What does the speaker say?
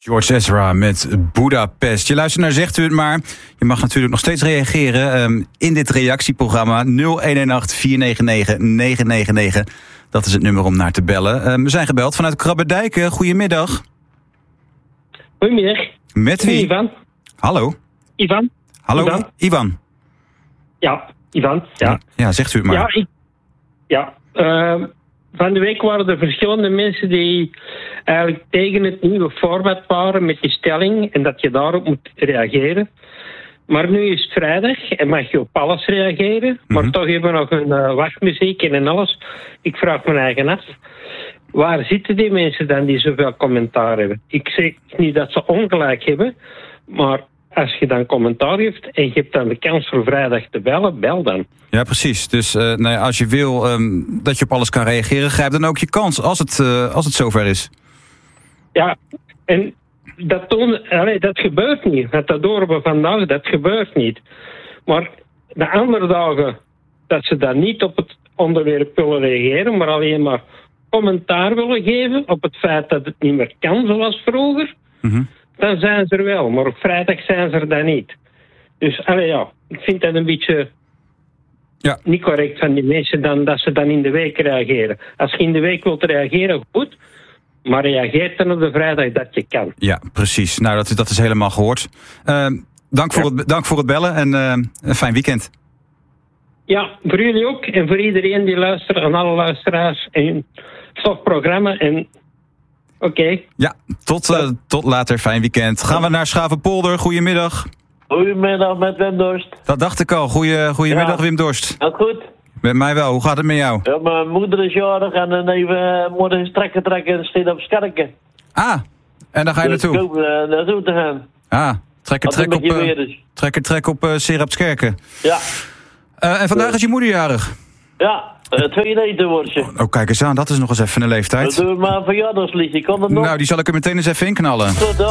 George Ezra met Budapest. Je luistert naar Zegt u het maar. Je mag natuurlijk nog steeds reageren in dit reactieprogramma 0118 499 999. Dat is het nummer om naar te bellen. We zijn gebeld vanuit Krabbedijk. Goedemiddag. Goedemiddag. Met wie? Ivan. Hallo. Ivan. Hallo, Ivan. Ja, Ivan. Ja, ja zegt u het maar. Van de week waren er verschillende mensen die eigenlijk tegen het nieuwe format waren met die stelling en dat je daarop moet reageren. Maar nu is het vrijdag en mag je op alles reageren. Maar toch hebben we nog een wachtmuziek en alles. Ik vraag me eigen af. Waar zitten die mensen dan die zoveel commentaar hebben? Ik zeg niet dat ze ongelijk hebben, maar als je dan commentaar heeft en je hebt dan de kans voor vrijdag te bellen, bel dan. Ja, precies. Dus als je wil dat je op alles kan reageren, grijp dan ook je kans als het zover is. Ja, en dat gebeurt niet. Dat horen we vandaag, dat gebeurt niet. Maar de andere dagen dat ze dan niet op het onderwerp willen reageren, maar alleen maar commentaar willen geven op het feit dat het niet meer kan zoals vroeger, dan zijn ze er wel. Maar op vrijdag zijn ze er dan niet. Dus ik vind dat een beetje niet correct van die mensen dan, dat ze dan in de week reageren. Als je in de week wilt reageren, goed. Maar reageert dan op de vrijdag dat je kan. Ja, precies. Nou, dat is helemaal gehoord. Dank voor het bellen en een fijn weekend. Ja, voor jullie ook. En voor iedereen die luistert, en alle luisteraars. En tof programma. En oké. Ja, tot later. Fijn weekend. Gaan we naar Schavenpolder. Goedemiddag. Goedemiddag met Wim Dorst. Dat dacht ik al. Goedemiddag Wim Dorst. Ook goed? Met mij wel. Hoe gaat het met jou? Ja, mijn moeder is jarig en dan even moet een strekken trekken en steeds op Scherken. Ah, en daar ga je dus naartoe? Ik hoop naartoe te gaan. Ah, trek op Serapskerken. Ja. En vandaag is je moeder jarig? Ja, 92 wordt ze. Oh, kijk eens aan. Dat is nog eens even een leeftijd. Dat doen we maar een verjaardagsliedje. Kan dat nog? Nou, die zal ik er meteen eens even in knallen. Tot dan.